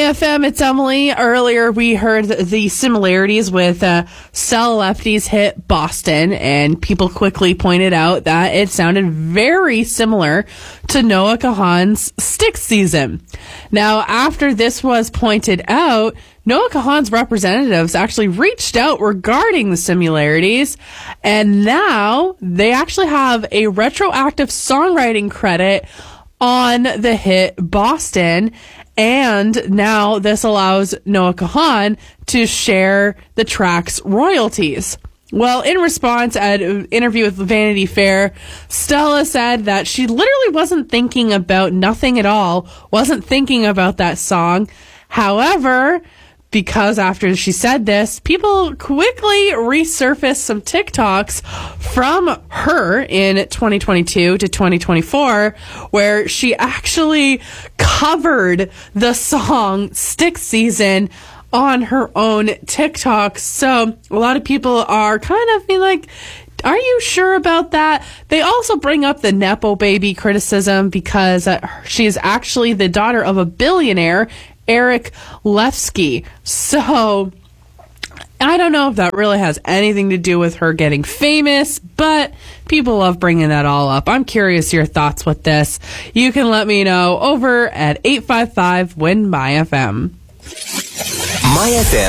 FM, it's Emily. Earlier, we heard the similarities with Stella Lefty's hit Boston, and people quickly pointed out that it sounded very similar to Noah Kahan's Stick Season. Now, after this was pointed out, Noah Kahan's representatives actually reached out regarding the similarities, and now they actually have a retroactive songwriting credit on the hit Boston, and now this allows Noah Kahan to share the track's royalties. Well, in response at an interview with Vanity Fair, Stella said that she literally wasn't thinking about nothing at all, wasn't thinking about that song. However, because after she said this, people quickly resurfaced some TikToks from her in 2022 to 2024, where she actually covered the song Stick Season on her own TikTok. So a lot of people are kind of being like, are you sure about that? They also bring up the Nepo baby criticism because she is actually the daughter of a billionaire, Eric Lefsky. So I don't know if that really has anything to do with her getting famous, but people love bringing that all up. I'm curious your thoughts with this. You can let me know over at 855-WIN-MY-FM. MyFM